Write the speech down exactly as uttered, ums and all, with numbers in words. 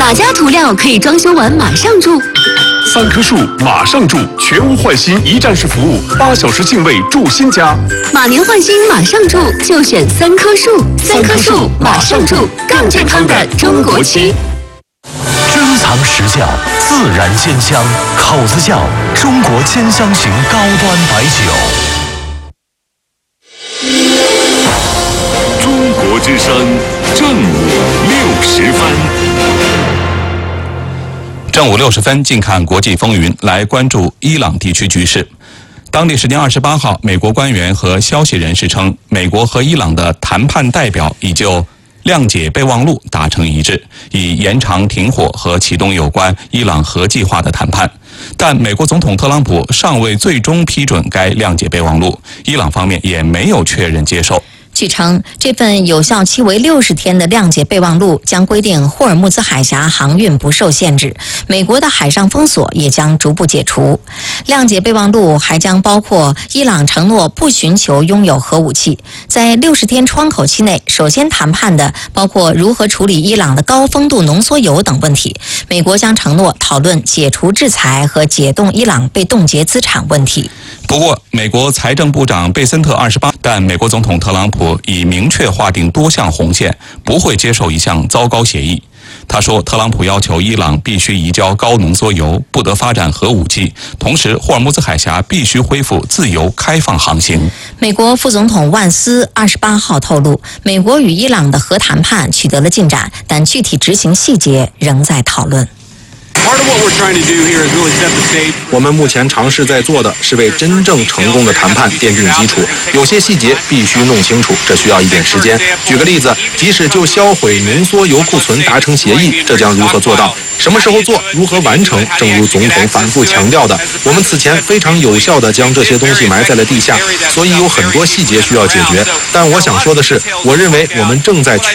哪家涂料可以装修完马上住？ 三棵树马上住，全屋换新一站式服务，八小时净位住新家。 马年换新马上住，就选三棵树。三棵树马上住，更健康的中国区。 珍藏实窖，自然鲜香，口子窖，中国千香型高端白酒。 中国之声正午六十分。 正午六十分，近看国际风云，来关注伊朗地区局势。当地时间二十八号，美国官员和消息人士称，美国和伊朗的谈判代表已就谅解备忘录达成一致，以延长停火和启动有关伊朗核计划的谈判。但美国总统特朗普尚未最终批准该谅解备忘录，伊朗方面也没有确认接受。 据称，这份有效期为六十天的谅解备忘录将规定霍尔木兹海峡航运不受限制，美国的海上封锁也将逐步解除。谅解备忘录还将包括伊朗承诺不寻求拥有核武器，在六十天窗口期内，首先谈判的包括如何处理伊朗的高丰度浓缩铀等问题。美国将承诺讨论解除制裁和解冻伊朗被冻结资产问题。 不过，美国财政部长贝森特二十八，但美国总统特朗普已明确划定多项红线，不会接受一项糟糕协议。他说，特朗普要求伊朗必须移交高浓缩铀，不得发展核武器，同时霍尔木兹海峡必须恢复自由开放航行。 美国副总统万斯二十八号透露，美国与伊朗的核谈判取得了进展，但具体执行细节仍在讨论。 我们目前尝试在做的是为真正成功的谈判奠定基础，有些细节必须弄清楚，这需要一点时间。举个例子，即使就销毁浓缩铀库存达成协议，这将如何做到？什么时候做？如何完成？正如总统反复强调的，我们此前非常有效地将这些东西埋在了地下，所以有很多细节需要解决。但我想说的是，我认为我们正在